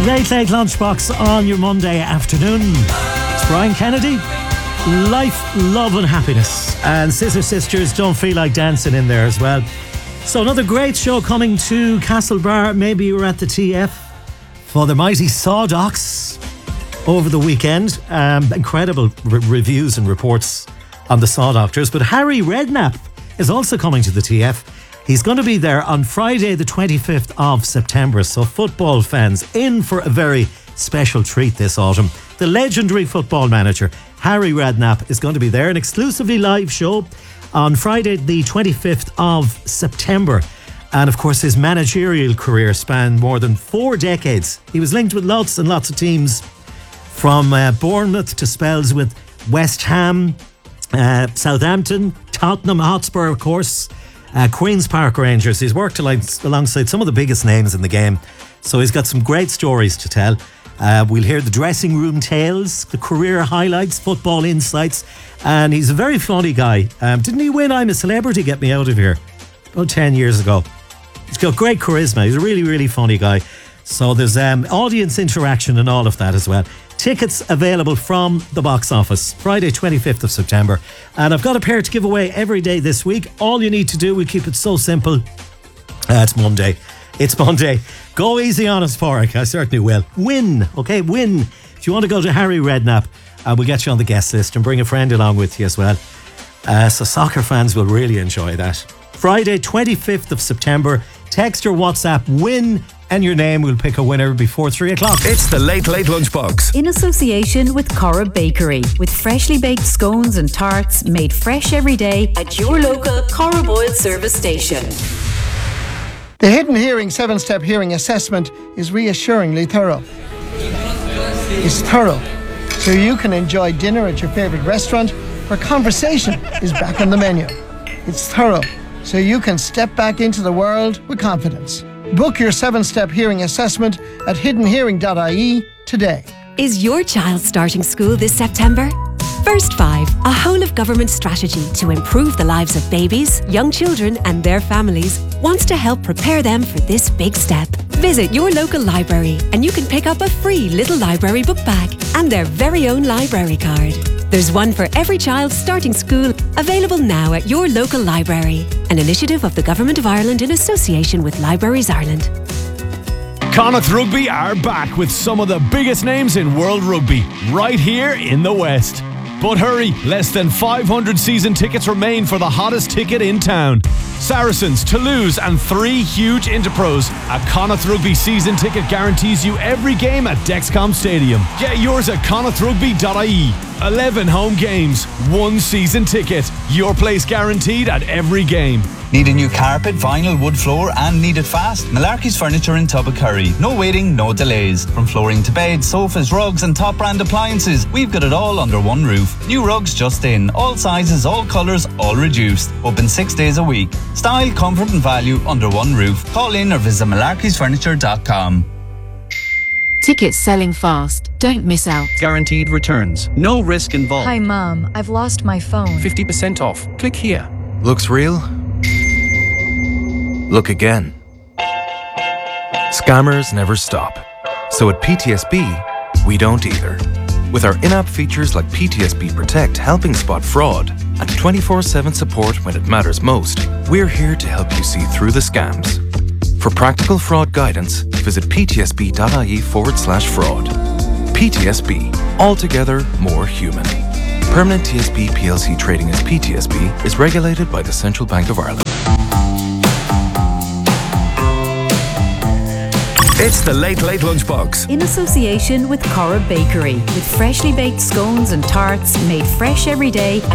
Late Lunchbox on your Monday afternoon. It's Brian Kennedy. Life, love and happiness. And Scissor Sisters, Don't Feel Like Dancing in there as well. So another great show coming to Castlebar. Maybe you were at the TF for the mighty Sawdocks over the weekend. Incredible reviews and reports on the Saw Doctors. But Harry Redknapp is also coming to the TF. He's going to be there on Friday the 25th of September. So football fans in for a very special treat this autumn. The legendary football manager Harry Redknapp is going to be there. An exclusively live show on Friday the 25th of September. And of course his managerial career spanned more than 4 decades. He was linked with lots and lots of teams, from Bournemouth to spells with West Ham, Southampton, Tottenham Hotspur of course, Queen's Park Rangers. He's worked alongside some of the biggest names in the game, so he's got some great stories to tell. We'll hear the dressing room tales, the career highlights, football insights, and he's a very funny guy. Didn't he win I'm a Celebrity, Get Me Out of Here, about 10 years ago? He's got great charisma. He's a really, really funny guy. So there's audience interaction and all of that as well. Tickets available from the box office Friday 25th of September. And I've got a pair to give away every day this week. All you need to do, we'll keep it so simple. It's Monday. Go easy on us, Porrick. I certainly will. Win. Okay, win. If you want to go to Harry Redknapp, we'll get you on the guest list and bring a friend along with you as well. So soccer fans will really enjoy that. Friday 25th of September. Text or WhatsApp WIN and your name. We'll pick a winner before 3 o'clock. It's the Late Lunchbox. In association with Cora Bakery, with freshly baked scones and tarts made fresh every day at your local Cora Boyle service station. The Hidden Hearing 7-step hearing assessment is reassuringly thorough. It's thorough, so you can enjoy dinner at your favourite restaurant where conversation is back on the menu. It's thorough, so you can step back into the world with confidence. Book your 7-step hearing assessment at hiddenhearing.ie today. Is your child starting school this September? First 5, a whole-of-government strategy to improve the lives of babies, young children and their families, wants to help prepare them for this big step. Visit your local library and you can pick up a free Little Library book bag and their very own library card. There's one for every child starting school, available now at your local library. An initiative of the Government of Ireland in association with Libraries Ireland. Connacht Rugby are back with some of the biggest names in world rugby, right here in the West. But hurry, less than 500 season tickets remain for the hottest ticket in town. Saracens, Toulouse and 3 huge Interpros. A Connacht Rugby season ticket guarantees you every game at Dexcom Stadium. Get yours at connachtrugby.ie. 11 home games, 1 season ticket. Your place guaranteed at every game. Need a new carpet, vinyl, wood floor and need it fast? Malarkey's Furniture in Tubbacurry. No waiting, no delays. From flooring to beds, sofas, rugs and top brand appliances, we've got it all under one roof. New rugs just in. All sizes, all colours, all reduced. Open 6 days a week. Style, comfort and value under one roof. Call in or visit malarkeysfurniture.com. Tickets selling fast. Don't miss out. Guaranteed returns. No risk involved. Hi Mom, I've lost my phone. 50% off. Click here. Looks real? Look again. Scammers never stop. So at PTSB, we don't either. With our in-app features like PTSB Protect helping spot fraud and 24/7 support when it matters most, we're here to help you see through the scams. For practical fraud guidance, visit ptsb.ie/fraud. PTSB, altogether more human. Permanent TSB PLC trading as PTSB is regulated by the Central Bank of Ireland. It's the Late Lunchbox. In association with Cora Bakery, with freshly baked scones and tarts made fresh every day